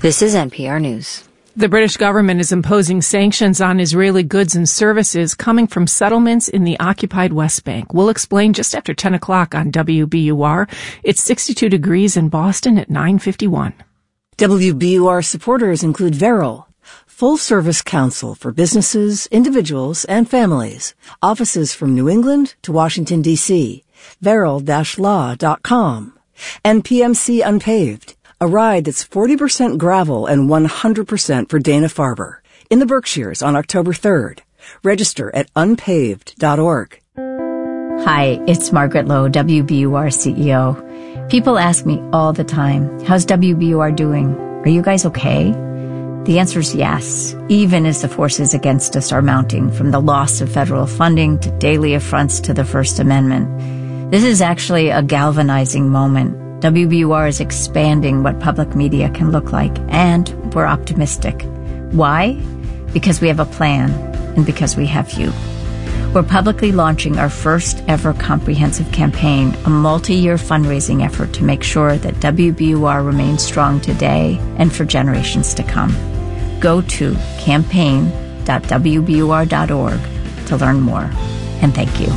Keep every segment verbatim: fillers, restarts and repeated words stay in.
This is N P R News. The British government is imposing sanctions on Israeli goods and services coming from settlements in the occupied West Bank. We'll explain just after ten o'clock on W B U R. It's sixty-two degrees in Boston at nine fifty-one. W B U R supporters include Veril, full-service counsel for businesses, individuals, and families. Offices from New England to Washington, D C veril dash law dot com. And P M C Unpaved, a ride that's forty percent gravel and one hundred percent for Dana-Farber. In the Berkshires on October third. Register at unpaved dot org. Hi, it's Margaret Lowe, W B U R C E O. People ask me all the time, how's W B U R doing? Are you guys okay? The answer is yes, even as the forces against us are mounting, from the loss of federal funding to daily affronts to the First Amendment. This is actually a galvanizing moment. W B U R is expanding what public media can look like, and we're optimistic. Why? Because we have a plan, and because we have you. We're publicly launching our first ever comprehensive campaign, a multi-year fundraising effort to make sure that W B U R remains strong today and for generations to come. Go to campaign dot w b u r dot org to learn more. And thank you.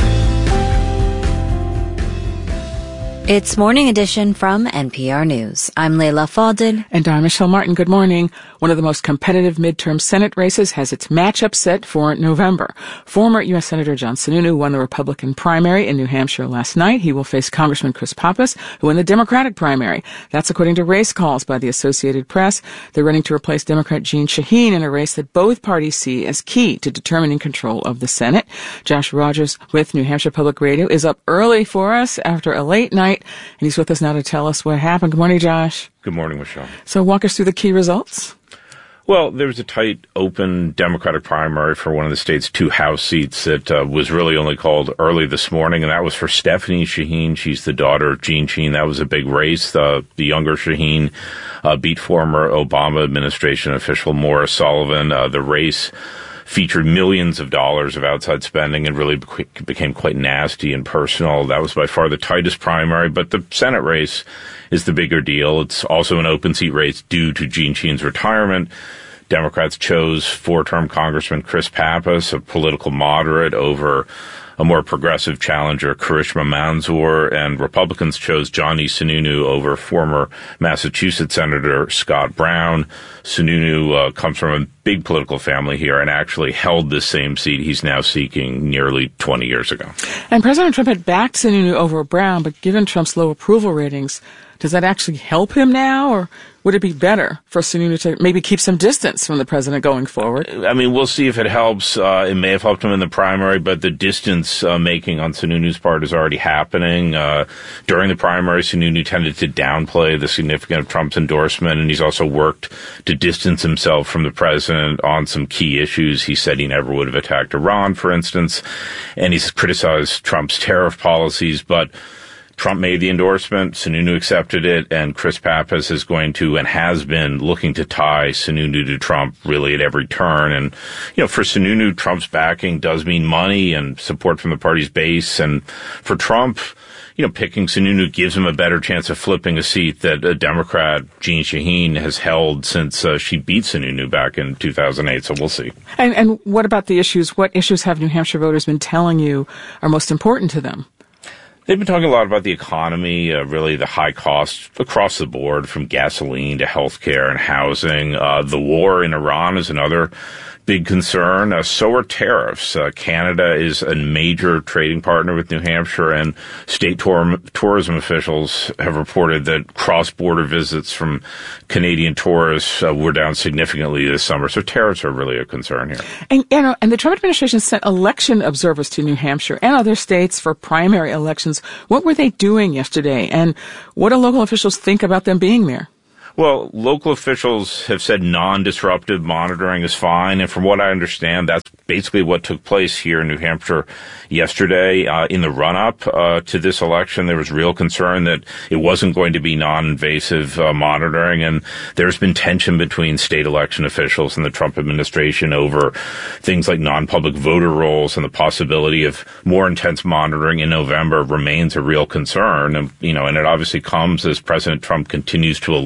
It's Morning Edition from N P R News. I'm Leila Fadel. And I'm Michelle Martin. Good morning. One of the most competitive midterm Senate races has its matchup set for November. Former U S Senator John Sununu won the Republican primary in New Hampshire last night. He will face Congressman Chris Pappas, who won the Democratic primary. That's according to race calls by the Associated Press. They're running to replace Democrat Jeanne Shaheen in a race that both parties see as key to determining control of the Senate. Josh Rogers with New Hampshire Public Radio is up early for us after a late night, and he's with us now to tell us what happened. Good morning, Josh. Good morning, Michelle. So walk us through the key results. Well, there was a tight, open Democratic primary for one of the state's two House seats that uh, was really only called early this morning, and that was for Stephanie Shaheen. She's the daughter of Jeanne Shaheen. That was a big race. Uh, the younger Shaheen uh, beat former Obama administration official Maura Sullivan. Uh, the race featured millions of dollars of outside spending and really be- became quite nasty and personal. That was by far the tightest primary, but the Senate race is the bigger deal. It's also an open seat race due to Jeanne Shaheen's retirement. Democrats chose four-term Congressman Chris Pappas, a political moderate, over a more progressive challenger, Karishma Manzoor, and Republicans chose Johnny Sununu over former Massachusetts Senator Scott Brown. Sununu uh, comes from a big political family here and actually held this same seat he's now seeking nearly twenty years ago. And President Trump had backed Sununu over Brown, but given Trump's low approval ratings, does that actually help him now, or would it be better for Sununu to maybe keep some distance from the president going forward? I mean, we'll see if it helps. Uh, it may have helped him in the primary, but the distance uh, making on Sununu's part is already happening. Uh, during the primary, Sununu tended to downplay the significance of Trump's endorsement, and he's also worked to distance himself from the president on some key issues. He said he never would have attacked Iran, for instance, and he's criticized Trump's tariff policies, but Trump made the endorsement, Sununu accepted it, and Chris Pappas is going to and has been looking to tie Sununu to Trump really at every turn. And, you know, for Sununu, Trump's backing does mean money and support from the party's base. And for Trump, you know, picking Sununu gives him a better chance of flipping a seat that a Democrat, Jeanne Shaheen, has held since uh, she beat Sununu back in two thousand eight. So we'll see. And, and what about the issues? What issues have New Hampshire voters been telling you are most important to them? They've been talking a lot about the economy, uh, really the high costs across the board, from gasoline to healthcare and housing. Uh, the war in Iran is another big concern. Uh, so are tariffs. Uh, Canada is a major trading partner with New Hampshire, and state tour- tourism officials have reported that cross-border visits from Canadian tourists uh, were down significantly this summer. So tariffs are really a concern here. And, you know, and the Trump administration sent election observers to New Hampshire and other states for primary elections. What were they doing yesterday, and what do local officials think about them being there? Well, local officials have said non-disruptive monitoring is fine, and from what I understand, that's basically what took place here in New Hampshire yesterday. Uh, in the run-up uh, to this election, there was real concern that it wasn't going to be non-invasive uh, monitoring, and there's been tension between state election officials and the Trump administration over things like non-public voter rolls, and the possibility of more intense monitoring in November remains a real concern. And, you know, and it obviously comes as President Trump continues to allege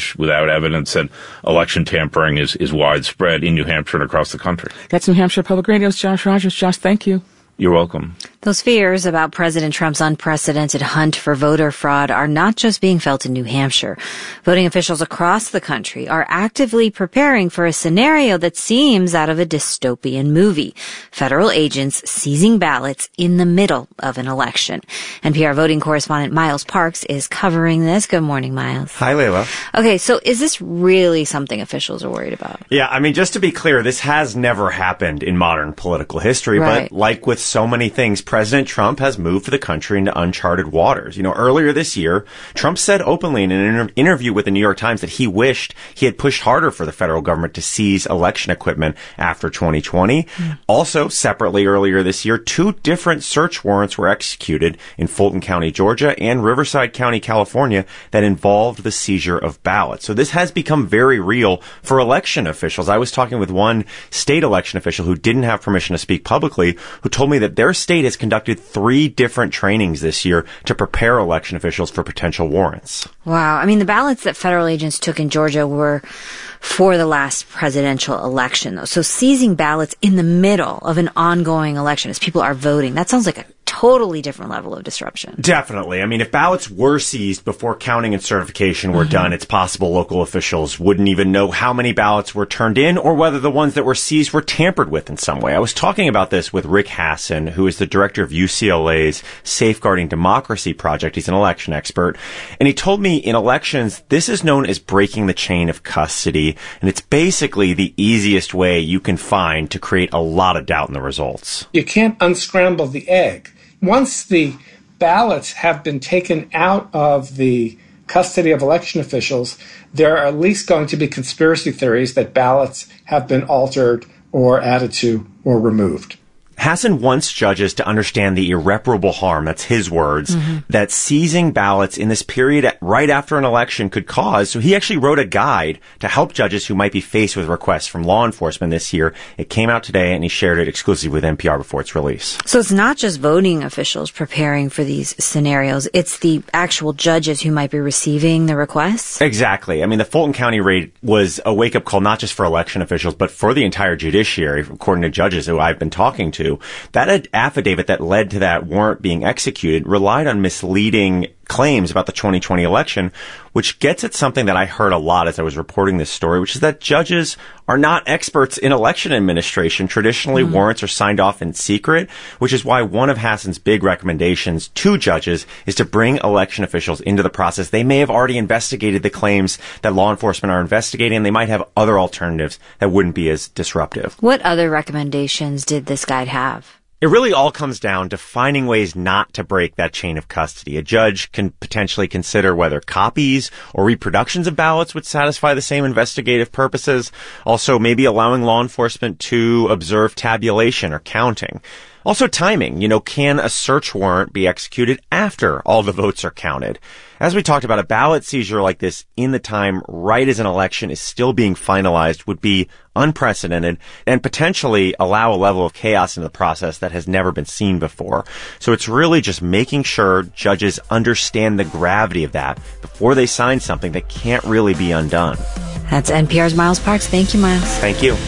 establish without evidence that election tampering is, is widespread in New Hampshire and across the country. That's New Hampshire Public Radio's Josh Rogers. Josh, thank you. You're welcome. Those fears about President Trump's unprecedented hunt for voter fraud are not just being felt in New Hampshire. Voting officials across the country are actively preparing for a scenario that seems out of a dystopian movie. Federal agents seizing ballots in the middle of an election. N P R voting correspondent Miles Parks is covering this. Good morning, Miles. Hi, Layla. Okay, so is this really something officials are worried about? Yeah, I mean, just to be clear, this has never happened in modern political history, Right. but like with so many things, President Trump has moved the country into uncharted waters. You know, earlier this year, Trump said openly in an inter- interview with the New York Times that he wished he had pushed harder for the federal government to seize election equipment after twenty twenty. Mm. Also, separately earlier this year, two different search warrants were executed in Fulton County, Georgia and Riverside County, California that involved the seizure of ballots. So this has become very real for election officials. I was talking with one state election official who didn't have permission to speak publicly, who told me that their state has conducted three different trainings this year to prepare election officials for potential warrants. Wow. I mean, the ballots that federal agents took in Georgia were for the last presidential election, though. So seizing ballots in the middle of an ongoing election as people are voting, that sounds like a totally different level of disruption. Definitely. I mean, if ballots were seized before counting and certification were mm-hmm. done, it's possible local officials wouldn't even know how many ballots were turned in or whether the ones that were seized were tampered with in some way. I was talking about this with Rick Hasson, who is the director of U C L A's Safeguarding Democracy Project. He's an election expert. And he told me in elections, this is known as breaking the chain of custody. And it's basically the easiest way you can find to create a lot of doubt in the results. You can't unscramble the egg. Once the ballots have been taken out of the custody of election officials, there are at least going to be conspiracy theories that ballots have been altered or added to or removed. Hasson wants judges to understand the irreparable harm, that's his words, mm-hmm. that seizing ballots in this period right after an election could cause. So he actually wrote a guide to help judges who might be faced with requests from law enforcement this year. It came out today, and he shared it exclusively with N P R before its release. So it's not just voting officials preparing for these scenarios. It's the actual judges who might be receiving the requests? Exactly. I mean, the Fulton County raid was a wake-up call not just for election officials, but for the entire judiciary, according to judges who I've been talking to. That affidavit that led to that warrant being executed relied on misleading claims about the twenty twenty election, which gets at something that I heard a lot as I was reporting this story, which is that judges are not experts in election administration. Traditionally, mm-hmm. warrants are signed off in secret, which is why one of Hasson's big recommendations to judges is to bring election officials into the process. They may have already investigated the claims that law enforcement are investigating, and they might have other alternatives that wouldn't be as disruptive. What other recommendations did this guide have? It really all comes down to finding ways not to break that chain of custody. A judge can potentially consider whether copies or reproductions of ballots would satisfy the same investigative purposes. Also, maybe allowing law enforcement to observe tabulation or counting. Also, timing. You know, can a search warrant be executed after all the votes are counted? As we talked about, a ballot seizure like this in the time right as an election is still being finalized would be unprecedented and potentially allow a level of chaos in the process that has never been seen before. So it's really just making sure judges understand the gravity of that before they sign something that can't really be undone. That's N P R's Miles Parks. Thank you, Miles. Thank you.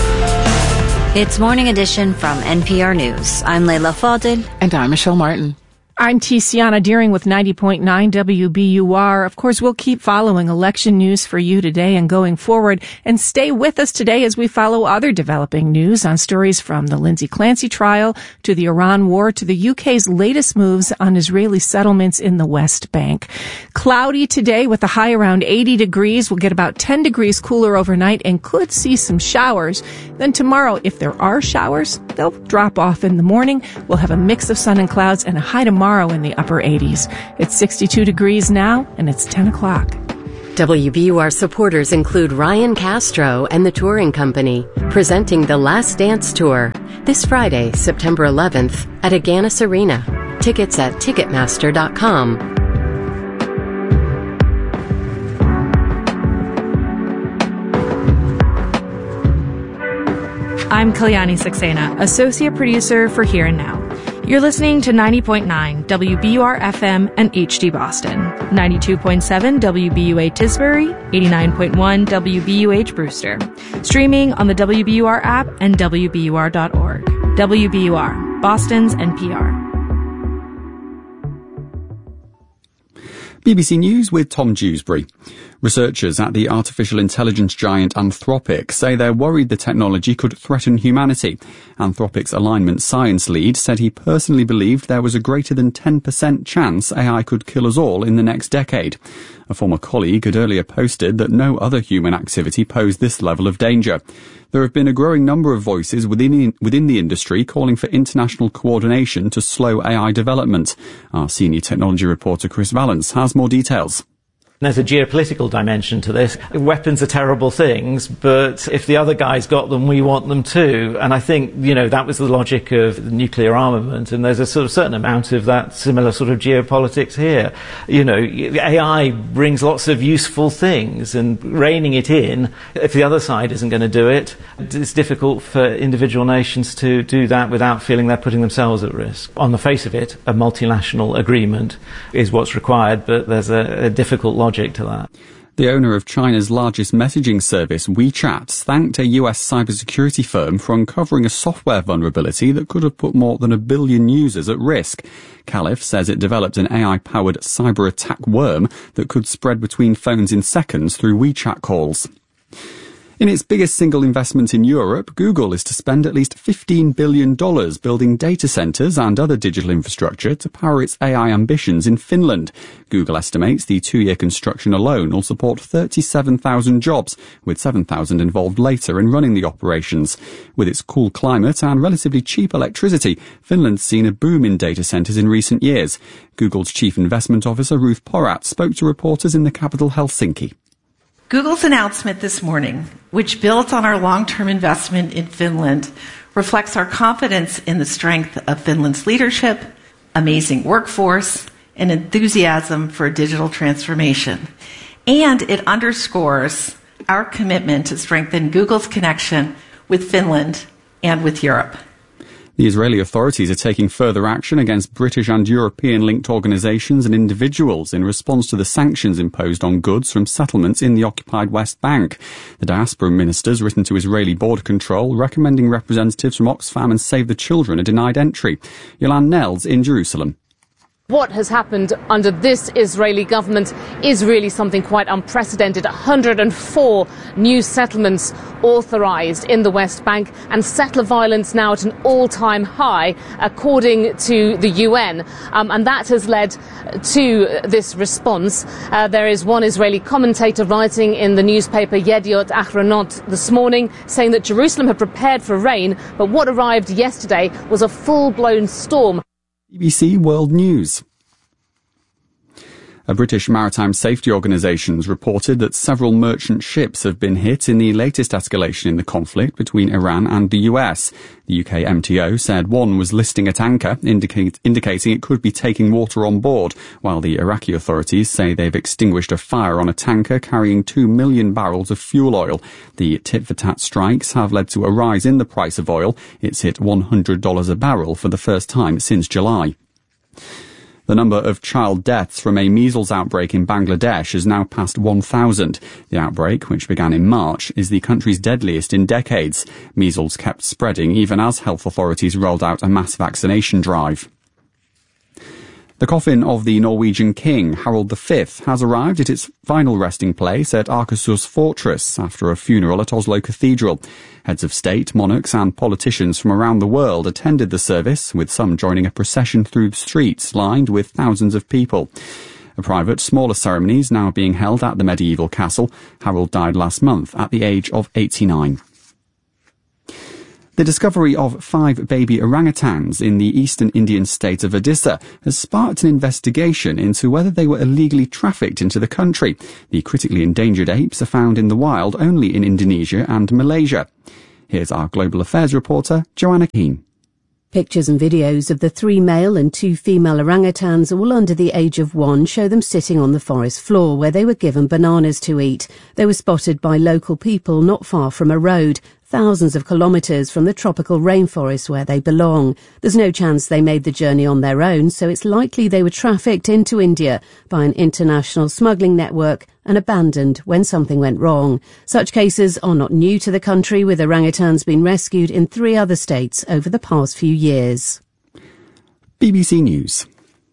It's Morning Edition from N P R News. I'm Layla Fadel. And I'm Michelle Martin. I'm Tiziana Deering with ninety point nine W B U R. Of course, we'll keep following election news for you today and going forward. And stay with us today as we follow other developing news on stories from the Lindsay Clancy trial to the Iran war to the U K's latest moves on Israeli settlements in the West Bank. Cloudy today with a high around eighty degrees. We'll get about ten degrees cooler overnight and could see some showers. Then tomorrow, if there are showers, they'll drop off in the morning. We'll have a mix of sun and clouds and a high tomorrow in the upper eighties. It's sixty-two degrees now, and it's ten o'clock. W B U R supporters include Ryan Castro and the Touring Company, presenting the Last Dance Tour this Friday, September eleventh, at Agganis Arena. Tickets at Ticketmaster dot com. I'm Kalyani Saxena, Associate Producer for Here and Now. You're listening to ninety point nine W B U R F M and H D Boston, ninety-two point seven W B U A Tisbury, eighty-nine point one W B U H Brewster. Streaming on the W B U R app and W B U R dot org. W B U R, Boston's N P R. B B C News with Tom Dewsbury. Researchers at the artificial intelligence giant Anthropic say they're worried the technology could threaten humanity. Anthropic's alignment science lead said he personally believed there was a greater than ten percent chance A I could kill us all in the next decade. A former colleague had earlier posted that no other human activity posed this level of danger. There have been a growing number of voices within, within the industry calling for international coordination to slow A I development. Our senior technology reporter Chris Valence has more details. There's a geopolitical dimension to this. Weapons are terrible things, but if the other guy's got them, we want them too. And I think, you know, that was the logic of nuclear armament, and there's a sort of certain amount of that similar sort of geopolitics here. You know, A I brings lots of useful things, and reining it in, if the other side isn't going to do it, it's difficult for individual nations to do that without feeling they're putting themselves at risk. On the face of it, a multinational agreement is what's required, but there's a, a difficult logic to that. The owner of China's largest messaging service, WeChat, thanked a U S cybersecurity firm for uncovering a software vulnerability that could have put more than a billion users at risk. Caliph says it developed an A I-powered cyber attack worm that could spread between phones in seconds through WeChat calls. In its biggest single investment in Europe, Google is to spend at least fifteen billion dollars building data centres and other digital infrastructure to power its A I ambitions in Finland. Google estimates the two-year construction alone will support thirty-seven thousand jobs, with seven thousand involved later in running the operations. With its cool climate and relatively cheap electricity, Finland's seen a boom in data centres in recent years. Google's chief investment officer, Ruth Porat, spoke to reporters in the capital Helsinki. Google's announcement this morning, which builds on our long-term investment in Finland, reflects our confidence in the strength of Finland's leadership, amazing workforce, and enthusiasm for digital transformation. And it underscores our commitment to strengthen Google's connection with Finland and with Europe. The Israeli authorities are taking further action against British and European-linked organisations and individuals in response to the sanctions imposed on goods from settlements in the occupied West Bank. The diaspora minister's written to Israeli border control, recommending representatives from Oxfam and Save the Children are denied entry. Yolande Nels in Jerusalem. What has happened under this Israeli government is really something quite unprecedented. one hundred four new settlements authorised in the West Bank, and settler violence now at an all-time high, according to the U N. Um, and that has led to this response. Uh, there is one Israeli commentator writing in the newspaper Yediot Ahronot this morning, saying that Jerusalem had prepared for rain, but what arrived yesterday was a full-blown storm. B B C World News. A British maritime safety organisation has reported that several merchant ships have been hit in the latest escalation in the conflict between Iran and the U S. The U K M T O said one was listing at anchor, indicate, indicating it could be taking water on board, while the Iraqi authorities say they've extinguished a fire on a tanker carrying two million barrels of fuel oil. The tit-for-tat strikes have led to a rise in the price of oil. It's hit one hundred dollars a barrel for the first time since July. The number of child deaths from a measles outbreak in Bangladesh has now passed one thousand. The outbreak, which began in March, is the country's deadliest in decades. Measles kept spreading even as health authorities rolled out a mass vaccination drive. The coffin of the Norwegian king, Harald the Fifth, has arrived at its final resting place at Akershus Fortress after a funeral at Oslo Cathedral. Heads of state, monarchs and politicians from around the world attended the service, with some joining a procession through streets lined with thousands of people. A private, smaller ceremony is now being held at the medieval castle. Harald died last month at the age of eighty-nine. The discovery of five baby orangutans in the eastern Indian state of Odisha has sparked an investigation into whether they were illegally trafficked into the country. The critically endangered apes are found in the wild only in Indonesia and Malaysia. Here's our Global Affairs reporter, Joanna Keane. Pictures and videos of the three male and two female orangutans, all under the age of one, show them sitting on the forest floor where they were given bananas to eat. They were spotted by local people not far from a road. thousands of kilometres from the tropical rainforest where they belong. There's no chance they made the journey on their own, so it's likely they were trafficked into India by an international smuggling network and abandoned when something went wrong. Such cases are not new to the country, with orangutans being rescued in three other states over the past few years. B B C News.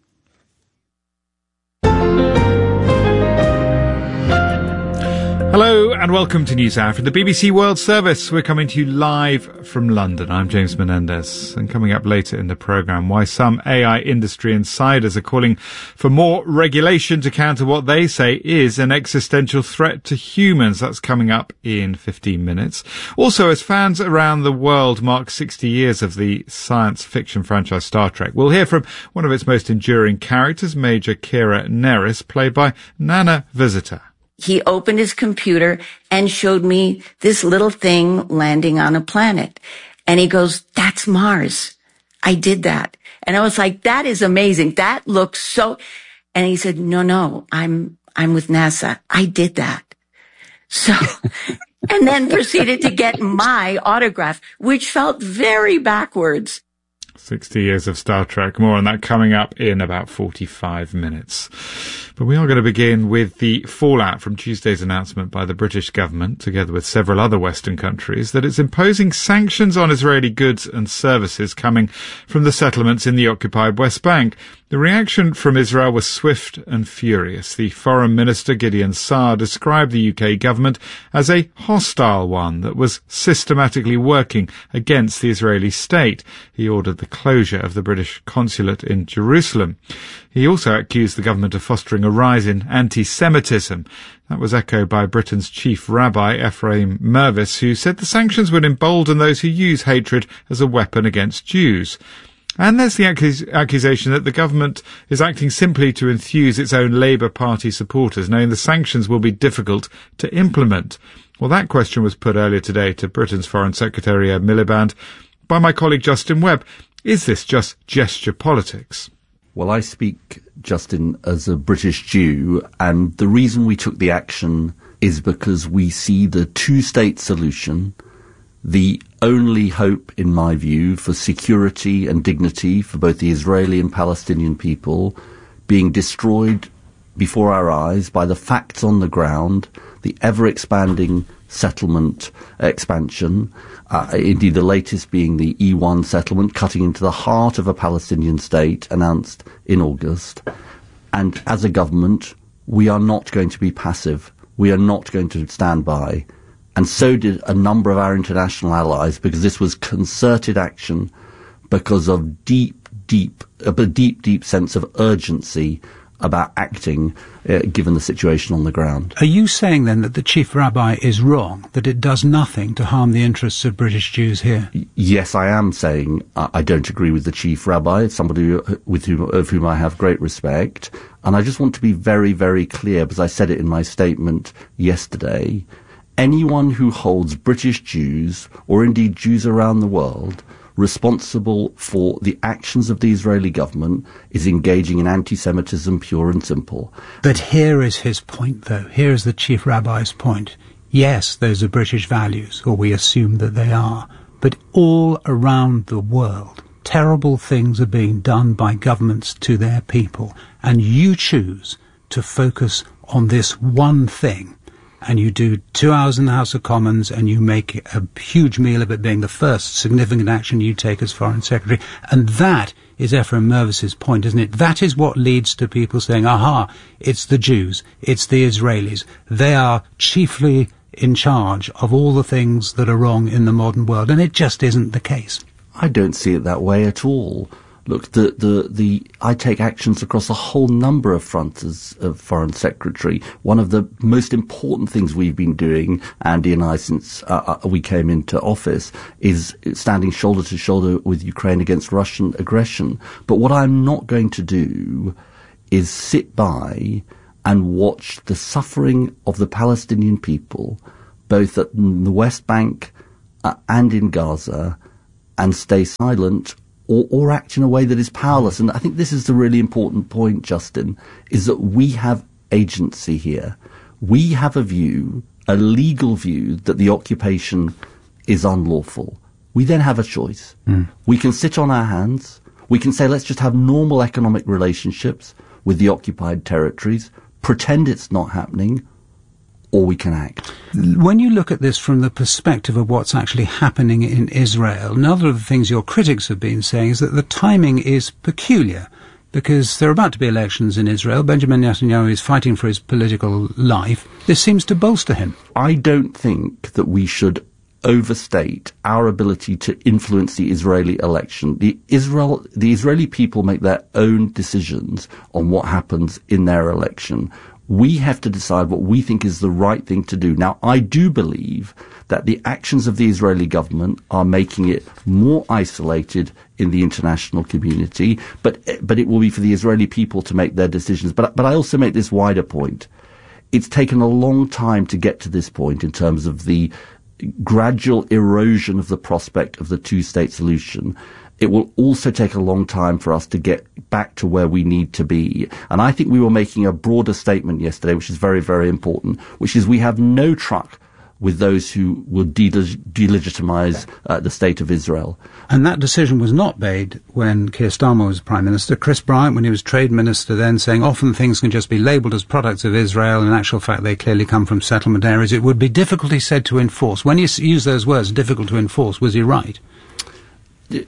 Hello and welcome to NewsHour from the B B C World Service. We're coming to you live from London. I'm James Menendez, and coming up later in the programme, why some A I industry insiders are calling for more regulation to counter what they say is an existential threat to humans. That's coming up in fifteen minutes. Also, as fans around the world mark sixty years of the science fiction franchise Star Trek, we'll hear from one of its most enduring characters, Major Kira Nerys, played by Nana Visitor. He opened his computer and showed me this little thing landing on a planet. And he goes, "That's Mars. I did that." And I was like, "That is amazing. That looks so..." And he said, no, no, I'm, I'm with NASA. I did that. So, and then proceeded to get my autograph, which felt very backwards. sixty years of Star Trek. More on that coming up in about forty-five minutes. But we are going to begin with the fallout from Tuesday's announcement by the British government, together with several other Western countries, that it's imposing sanctions on Israeli goods and services coming from the settlements in the occupied West Bank. The reaction from Israel was swift and furious. The Foreign Minister, Gideon Saar, described the U K government as a hostile one that was systematically working against the Israeli state. He ordered the closure of the British consulate in Jerusalem. He also accused the government of fostering a rise in anti-Semitism. That was echoed by Britain's chief rabbi, Ephraim Mervis, who said the sanctions would embolden those who use hatred as a weapon against Jews. And there's the accus- accusation that the government is acting simply to enthuse its own Labour Party supporters, knowing the sanctions will be difficult to implement. Well, that question was put earlier today to Britain's Foreign Secretary Ed Miliband by my colleague Justin Webb. Is this just gesture politics? Well, I speak, Justin, as a British Jew, and the reason we took the action is because we see the two-state solution, the only hope, in my view, for security and dignity for both the Israeli and Palestinian people, being destroyed before our eyes by the facts on the ground, the ever-expanding settlement expansion, uh, indeed the latest being the E one settlement cutting into the heart of a Palestinian state announced in August. And as a government, we are not going to be passive. We are not going to stand by. And so did a number of our international allies, because this was concerted action because of deep, deep, a deep, deep sense of urgency about acting, uh, given the situation on the ground. Are you saying then that the chief rabbi is wrong, that it does nothing to harm the interests of British Jews here? Y- yes, I am saying uh, I don't agree with the chief rabbi. It's somebody who, with whom, of whom I have great respect. And I just want to be very, very clear, because I said it in my statement yesterday. Anyone who holds British Jews, or indeed Jews around the world, responsible for the actions of the Israeli government is engaging in anti-Semitism, pure and simple. But here is his point, though. Here is the chief rabbi's point. Yes, those are British values, or we assume that they are. But all around the world, terrible things are being done by governments to their people. And you choose to focus on this one thing. And you do two hours in the House of Commons and you make a huge meal of it being the first significant action you take as Foreign Secretary. And that is Ephraim Mervis's point, isn't it? That is what leads to people saying, aha, it's the Jews, it's the Israelis. They are chiefly in charge of all the things that are wrong in the modern world. And it just isn't the case. I don't see it that way at all. Look, the, the, the, I take actions across a whole number of fronts as a Foreign Secretary. One of the most important things we've been doing, Andy and I, since uh, we came into office, is standing shoulder to shoulder with Ukraine against Russian aggression. But what I'm not going to do is sit by and watch the suffering of the Palestinian people, both at the West Bank uh, and in Gaza, and stay silent Or, or act in a way that is powerless. And I think this is the really important point, Justin, is that we have agency here. We have a view, a legal view, that the occupation is unlawful, we then have a choice. Mm. We can sit on our hands. We can say, let's just have normal economic relationships with the occupied territories, pretend it's not happening, or we can act. When you look at this from the perspective of what's actually happening in Israel, another of the things your critics have been saying is that the timing is peculiar, because there are about to be elections in Israel. Benjamin Netanyahu is fighting for his political life. This seems to bolster him. I don't think that we should overstate our ability to influence the Israeli election. The Israel, the Israeli people make their own decisions on what happens in their election. We have to decide what we think is the right thing to do. Now, I do believe that the actions of the Israeli government are making it more isolated in the international community, but but it will be for the Israeli people to make their decisions. But but I also make this wider point. It's taken a long time to get to this point in terms of the gradual erosion of the prospect of the two-state solution. It will also take a long time for us to get back to where we need to be. And I think we were making a broader statement yesterday, which is very, very important, which is we have no truck with those who will de- delegitimize uh, the state of Israel. And that decision was not made when Keir Starmer was Prime Minister. Chris Bryant, when he was Trade Minister then, saying often things can just be labelled as products of Israel. In actual fact, they clearly come from settlement areas. It would be difficult, he said, to enforce. When you use those words, difficult to enforce, was he right? It,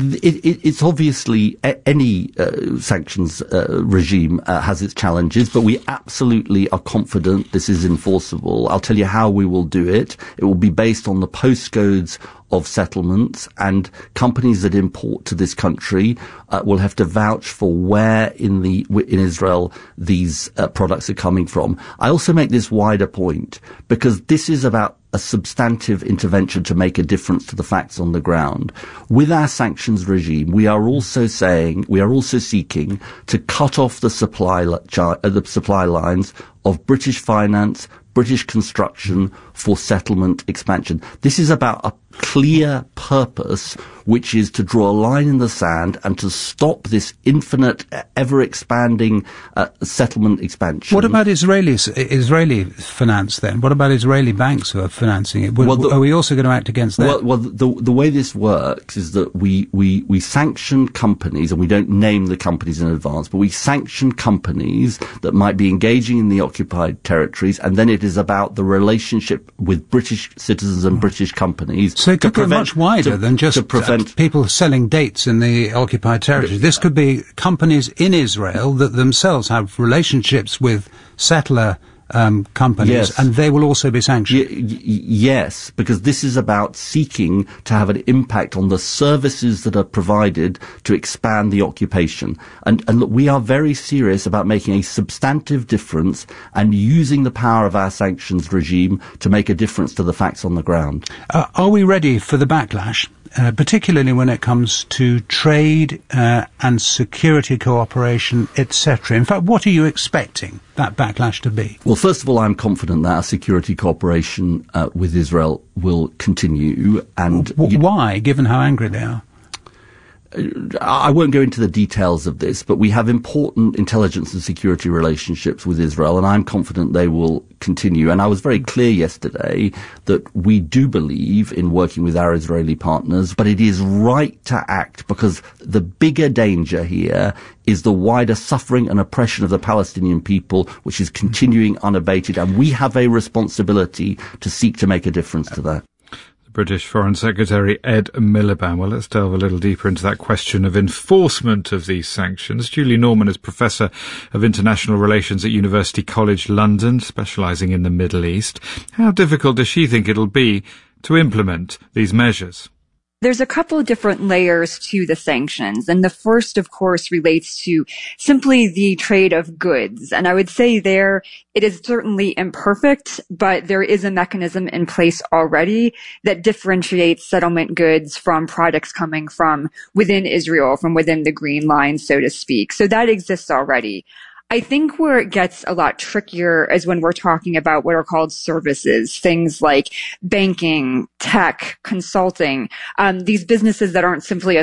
it, it's obviously any uh, sanctions uh, regime uh, has its challenges, but we absolutely are confident this is enforceable. I'll tell you how we will do it. It will be based on the postcodes of settlements, and companies that import to this country uh, will have to vouch for where in the in Israel these uh, products are coming from. I also make this wider point because this is about a substantive intervention to make a difference to the facts on the ground. With our sanctions regime, we are also saying, we are also seeking to cut off the supply, li- uh, the supply lines of British finance, British construction for settlement expansion. This is about a clear purpose, which is to draw a line in the sand and to stop this infinite, ever-expanding uh, settlement expansion. What about Israeli, Israeli finance then? What about Israeli banks who are financing it? Well, the, are we also going to act against that? Well, well the, the way this works is that we, we, we sanction companies, and we don't name the companies in advance, but we sanction companies that might be engaging in the occupied territories, and then it is about the relationship with British citizens and British companies. So it could go much wider to, than just to prevent uh, people selling dates in the occupied territories. This could be companies in Israel that themselves have relationships with settler um, companies, yes. and they will also be sanctioned. Y- y- yes, because this is about seeking to have an impact on the services that are provided to expand the occupation. And, and look, we are very serious about making a substantive difference and using the power of our sanctions regime to make a difference to the facts on the ground. Uh, are we ready for the backlash? Uh, particularly when it comes to trade uh, and security cooperation, et cetera. In fact, what are you expecting that backlash to be? Well, first of all, I'm confident that our security cooperation uh, with Israel will continue. And w- why, given how angry they are? I won't go into the details of this, but we have important intelligence and security relationships with Israel, and I'm confident they will continue. And I was very clear yesterday that we do believe in working with our Israeli partners, but it is right to act because the bigger danger here is the wider suffering and oppression of the Palestinian people, which is continuing unabated, and we have a responsibility to seek to make a difference to that. British Foreign Secretary Ed Miliband. Well, let's delve a little deeper into that question of enforcement of these sanctions. Julie Norman is Professor of International Relations at University College London, specialising in the Middle East. How difficult does she think it'll be to implement these measures? There's a couple of different layers to the sanctions. And the first, of course, relates to simply the trade of goods. And I would say there, it is certainly imperfect, but there is a mechanism in place already that differentiates settlement goods from products coming from within Israel, from within the Green Line, so to speak. So that exists already. I think where it gets a lot trickier is when we're talking about what are called services, things like banking, tech, consulting, um, these businesses that aren't simply